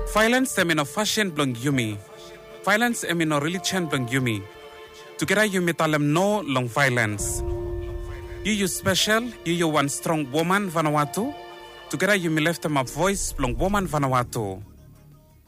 Violence emino fashion blong yumi. Violence emino religion blong yumi. Together yumi talem no long violence. You special, you one strong woman Vanuatu. Together yumi left them a voice blong woman Vanuatu.